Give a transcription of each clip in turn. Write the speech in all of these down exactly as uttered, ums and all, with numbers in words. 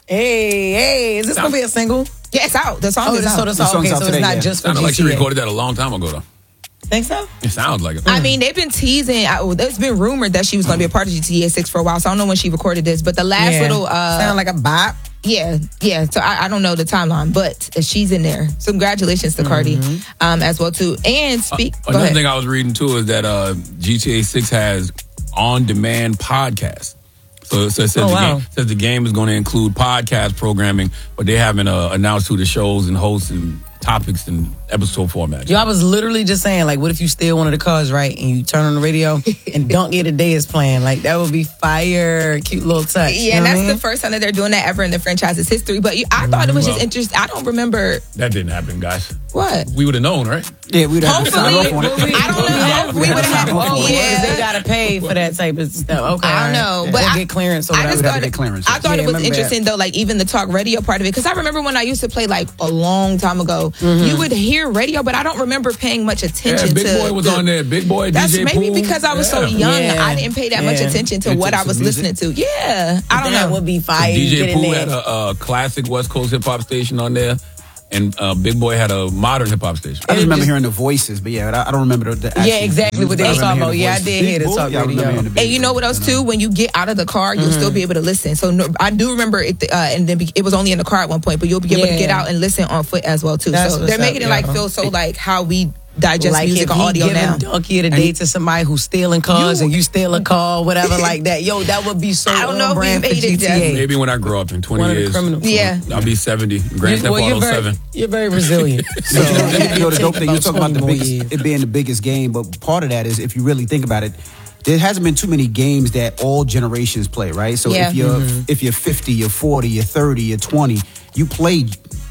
Hey, hey, is this going to be a single? Yeah, it's out. The song oh, is out. So the song, okay, so today, it's not yeah. just for Sounded G T A. like she recorded that a long time ago, though. Think so? It sounds like it. I mean, they've been teasing. I, it's been rumored that she was going to be a part of G T A six for a while, so I don't know when she recorded this. But the last Yeah. little... Uh, Sound like a bop. Yeah, yeah. So I, I don't know the timeline, but she's in there. So congratulations to Cardi Mm-hmm. um, as well, too. And speak... Uh, go another ahead. thing I was reading, too, is that uh, G T A six has on-demand podcasts. So, so it says, Oh, the wow. game, says the game is going to include podcast programming, but they haven't uh, announced who the shows and hosts and topics and episode format. Yo, I was literally just saying, like, what if you steal one of the cars, right, and you turn on the radio and Don't Get a Day is playing? Like, that would be fire. Cute little touch. Yeah, you know and what that's I mean? the first time that they're doing that ever in the franchise's history. But you, I thought it was just Well. interesting. I don't remember That didn't happen, guys. what. We would have known, right? Yeah, we'd have to sign Hopefully, off on it. I don't know. We would have had. Oh, Yeah, because they gotta pay for that type of stuff. Okay, I don't know, right. but They I- get clearance or I whatever. just have to thought, get clearance, I yes. thought Yeah, it was remember interesting though, like even the talk radio part of it, because I remember when I used to play like a long time ago, Mm-hmm. you would hear radio, but I don't remember paying much Yeah, attention Big to. Boy was on there. Big Boy, That's D J maybe Poole. because I was so Yeah. young, Yeah. I didn't pay that much Yeah. attention to Into what I some was music? listening to. Yeah, I don't that know. would be fire. D J Get in Poole there. had a, a classic West Coast hip hop station on there, and uh, Big Boy had a modern hip hop station. I just remember just- hearing the voices, but yeah, I I don't remember the, the actual Yeah, exactly what they music. was I talking remember about. hearing Yeah, I the did voices. hear the Big talk Bull, yeah, I remember radio. hearing the Big And you know Bull, what else you know? too? When you get out of the car, you'll still be able to listen. So no, I do remember it, uh, and then be- it was only in the car at one point, but you'll be able to Yeah. get out and listen on foot as well too. That's so what's they're making up, it like yo. feel so like how we digest Like music if and he audio giving now. Donkey of the day to somebody who's stealing cars and you steal a car, whatever like that. Yo, that would be so I don't know on if we brand for made it, G T A. Jeff. Maybe when I grow up in twenty One of the years, criminals. Yeah. I'll be seventy. Grand Theft Well, you're Auto very, seven. you're very resilient. So, You know, you know, the dope thing, you're about talking about the twenty more biggest, years. it being the biggest game, but part of that is if you really think about it, there hasn't been too many games that all generations play, right? So Yeah. if you're Mm-hmm. if you're fifty, you're forty, you're thirty, you're twenty, you play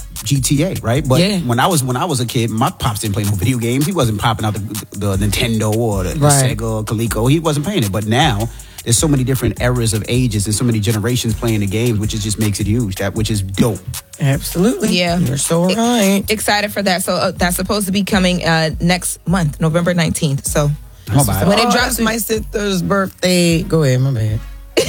G T A, right? But Yeah. when I was when I was a kid, my pops didn't play no video games. He wasn't popping out the, the Nintendo or the, the Right. Sega or Coleco. He wasn't playing it. But now there's so many different eras of ages and so many generations playing the games, which is just makes it huge. That which is dope. Absolutely. Yeah. You're so right. Excited for that. So uh, that's supposed to be coming uh, next month, November nineteenth. So My bad. when it Oh, drops, that's my sister's birthday. Go ahead, my bad.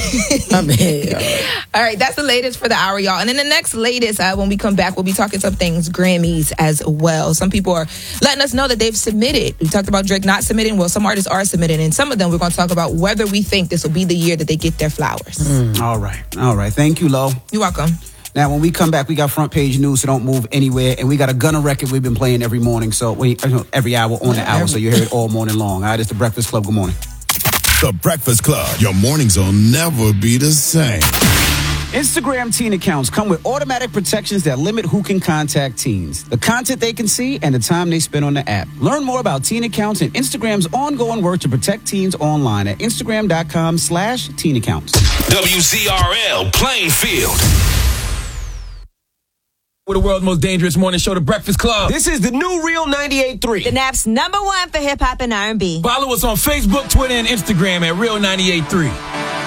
my bad. y'all. all right, that's the latest for the hour, y'all. And then the next latest, uh, when we come back, we'll be talking some things Grammys as well. Some people are letting us know that they've submitted. We talked about Drake not submitting. Well, some artists are submitting, and some of them we're going to talk about whether we think this will be the year that they get their flowers. All right. All right. Thank you, Lo. You're welcome. Now, when we come back, we got front page news, so don't move anywhere. And we got a Gunna record we've been playing every morning, so we every hour on the hour, so you hear it all morning long. All right, it's the Breakfast Club. Good morning. The Breakfast Club. Your mornings will never be the same. Instagram teen accounts come with automatic protections that limit who can contact teens, the content they can see, and the time they spend on the app. Learn more about teen accounts and Instagram's ongoing work to protect teens online at Instagram.com slash teen accounts. W Z R L Plainfield. We're the world's most dangerous morning show, The Breakfast Club. This is the new Real ninety-eight point three. The Nap's number one for hip hop and R and B. Follow us on Facebook, Twitter, and Instagram at Real ninety-eight point three.